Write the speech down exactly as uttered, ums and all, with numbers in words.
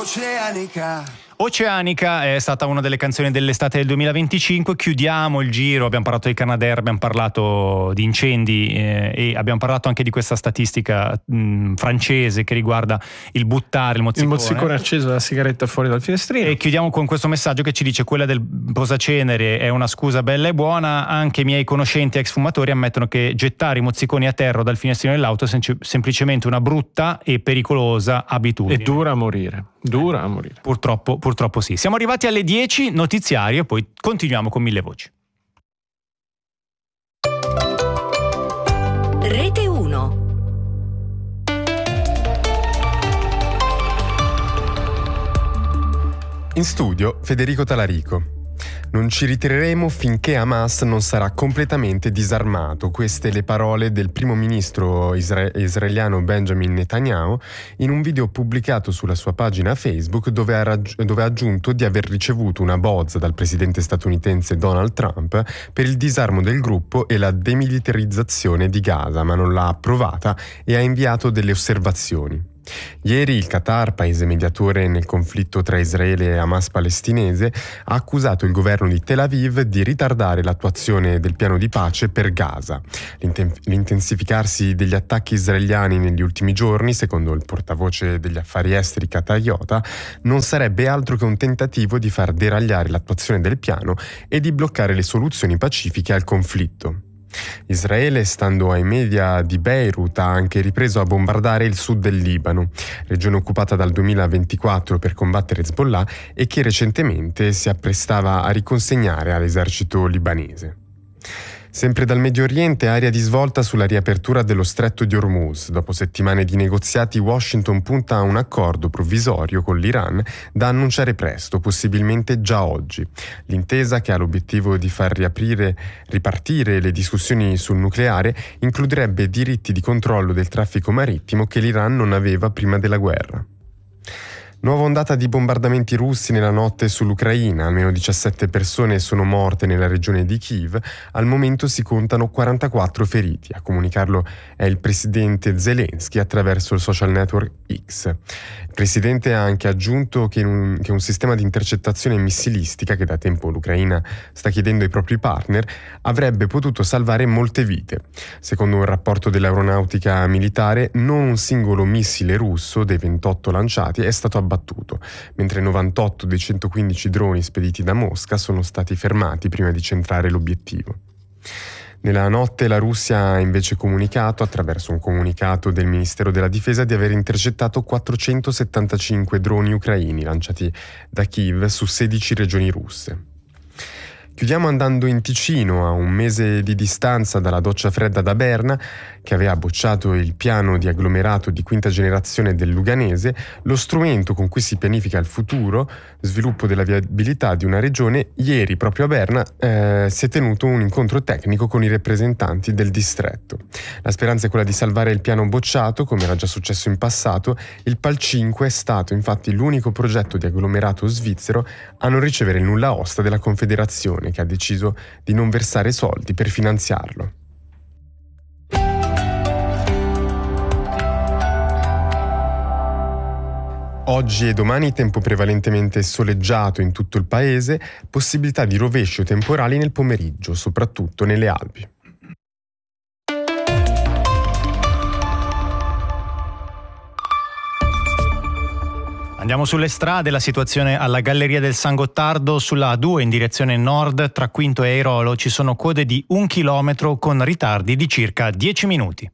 Oceanica. Oceanica è stata una delle canzoni dell'estate del duemilaventicinque. Chiudiamo il giro, abbiamo parlato di Canadair, abbiamo parlato di incendi eh, e abbiamo parlato anche di questa statistica mh, francese che riguarda il buttare il mozzicone. Il mozzicone acceso dalla sigaretta fuori dal finestrino. E chiudiamo con questo messaggio che ci dice: quella del posacenere è una scusa bella e buona, anche i miei conoscenti ex fumatori ammettono che gettare i mozziconi a terra o dal finestrino dell'auto è sem- semplicemente una brutta e pericolosa abitudine. E dura a morire, dura a morire. Purtroppo, purtroppo sì. Siamo arrivati alle dieci, notiziario, e poi continuiamo con Mille Voci. Rete uno. In studio Federico Talarico. Non ci ritireremo finché Hamas non sarà completamente disarmato. Queste le parole del primo ministro isra- israeliano Benjamin Netanyahu in un video pubblicato sulla sua pagina Facebook, dove ha, raggi- dove ha aggiunto di aver ricevuto una bozza dal presidente statunitense Donald Trump per il disarmo del gruppo e la demilitarizzazione di Gaza, ma non l'ha approvata e ha inviato delle osservazioni. Ieri il Qatar, paese mediatore nel conflitto tra Israele e Hamas palestinese, ha accusato il governo di Tel Aviv di ritardare l'attuazione del piano di pace per Gaza. L'inten- l'intensificarsi degli attacchi israeliani negli ultimi giorni, secondo il portavoce degli affari esteri qatariota, non sarebbe altro che un tentativo di far deragliare l'attuazione del piano e di bloccare le soluzioni pacifiche al conflitto. Israele, stando ai media di Beirut, ha anche ripreso a bombardare il sud del Libano, regione occupata dal duemilaventiquattro per combattere Hezbollah e che recentemente si apprestava a riconsegnare all'esercito libanese. Sempre dal Medio Oriente, aria di svolta sulla riapertura dello stretto di Hormuz. Dopo settimane di negoziati, Washington punta a un accordo provvisorio con l'Iran da annunciare presto, possibilmente già oggi. L'intesa, che ha l'obiettivo di far riaprire, ripartire le discussioni sul nucleare, includerebbe diritti di controllo del traffico marittimo che l'Iran non aveva prima della guerra. Nuova ondata di bombardamenti russi nella notte sull'Ucraina. Almeno diciassette persone sono morte nella regione di Kiev. Al momento si contano quarantaquattro feriti. A comunicarlo è il presidente Zelensky attraverso il social network X. Il presidente ha anche aggiunto che un, che un sistema di intercettazione missilistica, che da tempo l'Ucraina sta chiedendo ai propri partner, avrebbe potuto salvare molte vite. Secondo un rapporto dell'aeronautica militare, non un singolo missile russo dei ventotto lanciati è stato abbattuto. Battuto, mentre novantotto dei centoquindici droni spediti da Mosca sono stati fermati prima di centrare l'obiettivo. Nella notte la Russia ha invece comunicato, attraverso un comunicato del Ministero della Difesa, di aver intercettato quattrocentosettantacinque droni ucraini lanciati da Kiev su sedici regioni russe. Chiudiamo andando in Ticino, a un mese di distanza dalla doccia fredda da Berna, che aveva bocciato il piano di agglomerato di quinta generazione del Luganese, lo strumento con cui si pianifica il futuro sviluppo della viabilità di una regione. Ieri, proprio a Berna, eh, si è tenuto un incontro tecnico con i rappresentanti del distretto. La speranza è quella di salvare il piano bocciato, come era già successo in passato. Il PAL cinque è stato infatti l'unico progetto di agglomerato svizzero a non ricevere il nulla osta della Confederazione, che ha deciso di non versare soldi per finanziarlo. Oggi e domani tempo prevalentemente soleggiato in tutto il paese, possibilità di rovescio temporali nel pomeriggio, soprattutto nelle Alpi. Andiamo sulle strade, la situazione alla Galleria del San Gottardo sulla A due in direzione nord tra Quinto e Airolo ci sono code di un chilometro con ritardi di circa dieci minuti.